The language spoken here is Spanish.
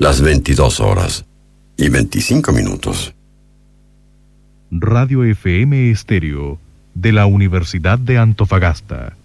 las 22:25. Radio FM Estéreo de la Universidad de Antofagasta.